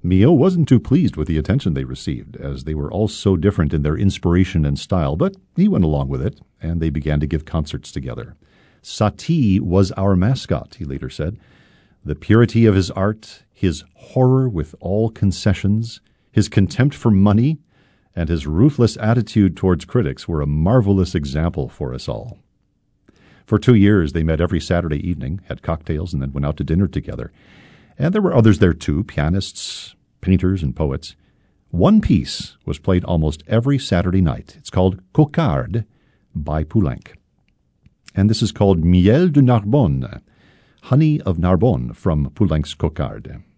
Mio wasn't too pleased with the attention they received, as they were all so different in their inspiration and style, but he went along with it, and they began to give concerts together. Satie was our mascot, he later said. The purity of his art, his horror with all concessions, his contempt for money, and his ruthless attitude towards critics were a marvelous example for us all. For 2 years, they met every Saturday evening, had cocktails, and then went out to dinner together. And there were others there too, pianists, painters, and poets. One piece was played almost every Saturday night. It's called Cocarde by Poulenc. And this is called Miel de Narbonne, Honey of Narbonne, from Poulenc's Cocarde.